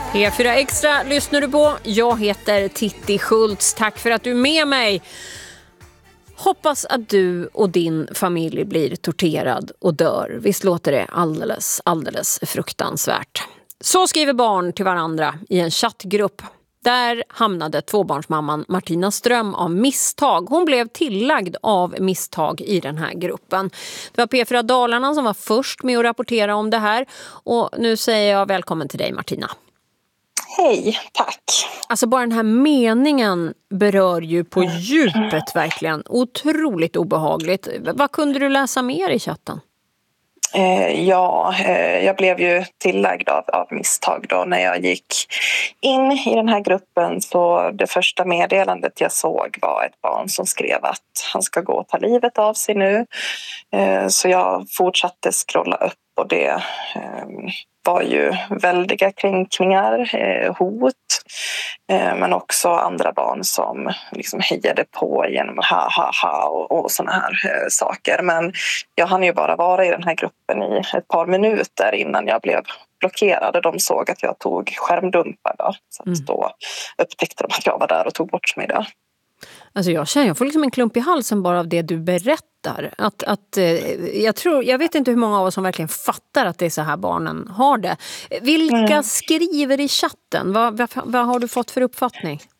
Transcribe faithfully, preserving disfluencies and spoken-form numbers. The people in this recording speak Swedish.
P fyra Extra lyssnar du på. Jag heter Titti Schultz. Tack för att du är med mig. Hoppas att du och din familj blir torterad och dör. Visst låter det alldeles, alldeles fruktansvärt. Så skriver barn till varandra i en chattgrupp. Där hamnade tvåbarnsmamman Martina Ström av misstag. Hon blev tillagd av misstag i den här gruppen. Det var P fyra Dalarna som var först med att rapportera om det här. Och nu säger jag välkommen till dig, Martina. Hej, tack. Alltså bara den här meningen berör ju på djupet verkligen. Otroligt obehagligt. Vad kunde du läsa mer i chatten? Eh, ja, eh, jag blev ju tillagd av, av misstag då när jag gick in i den här gruppen. Så det första meddelandet jag såg var ett barn som skrev att han ska gå och ta livet av sig nu. Eh, så jag fortsatte scrolla upp och det eh, var ju väldiga kränkningar, eh, hot. Eh, men också andra barn som liksom hejade på genom ha ha ha och, och såna här eh, saker. Men jag hann ju bara vara i den här gruppen i ett par minuter innan jag blev blockerad. De såg att jag tog skärmdumpar då. Så att då upptäckte de att jag var där och tog bort mig där. Alltså jag känner, jag får liksom en klump i halsen bara av det du berättar. Att, att, eh, jag, tror, jag vet inte hur många av oss som verkligen fattar att det är så här barnen har det. Vilka mm. skriver i chatten? Vad, vad, vad har du fått för uppfattning?